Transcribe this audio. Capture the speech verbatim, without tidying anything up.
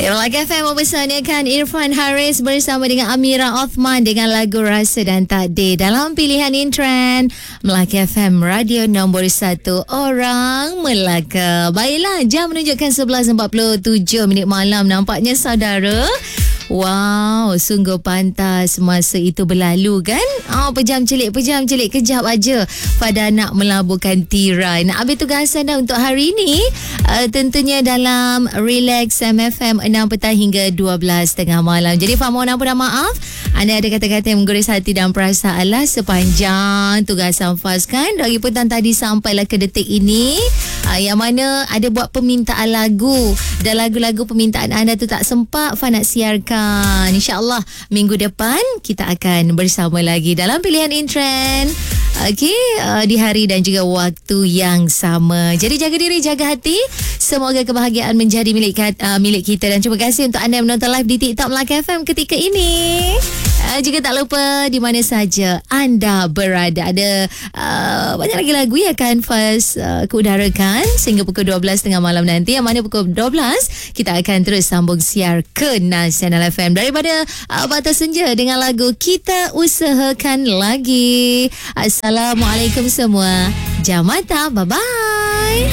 Melaka F M mempersanakan Irfan Haris bersama dengan Amira Othman dengan lagu Rasa dan Takdir dalam pilihan in trend Melaka F M, radio nombor satu orang Melaka. Baiklah, jam menunjukkan sebelas empat puluh tujuh minit malam. Nampaknya saudara, wow, sungguh pantas masa itu berlalu kan? Oh, pejam celik, pejam celik, kejap aja pada nak melaburkan tirai. Nak habis tugasan dah untuk hari ini. Uh, tentunya dalam Relax M F M enam petang hingga dua belas tengah malam. Jadi Pak mohon ampun dan maaf, anda ada kata-kata yang menggores hati dan perasaan lah sepanjang tugasan Faz kan? Dari petang tadi sampailah ke detik ini, uh, yang mana ada buat permintaan lagu dan lagu-lagu permintaan anda tu tak sempat Faz nak siarkan. InsyaAllah minggu depan kita akan bersama lagi dalam pilihan in trend. Okey, uh, di hari dan juga waktu yang sama. Jadi jaga diri, jaga hati. Semoga kebahagiaan menjadi milik uh, milik kita. Dan terima kasih untuk anda yang menonton live di TikTok Melaka F M ketika ini. Uh, juga tak lupa di mana saja anda berada. Ada uh, banyak lagi lagu yang akan Faz uh, keudarakan sehingga pukul dua belas tengah malam nanti. Yang mana pukul dua belas kita akan terus sambung siar ke Nasional F M daripada uh, Batas Senja dengan lagu Kita Usahakan Lagi. Assalamualaikum semua. Jam mata. Bye-bye.